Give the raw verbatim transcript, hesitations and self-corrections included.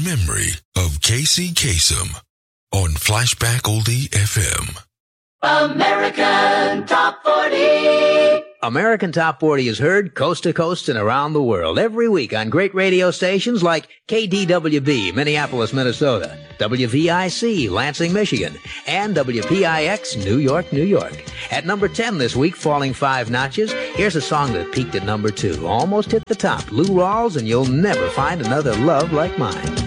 memory of Casey Kasem on Flashback Oldie F M. American Top forty. American Top forty is heard coast to coast and around the world every week on great radio stations like K D W B, Minneapolis, Minnesota, W V I C, Lansing, Michigan, and W P I X, New York, New York. At number ten this week, falling five notches, here's a song that peaked at number two, almost hit the top. Lou Rawls and You'll Never Find Another Love Like Mine.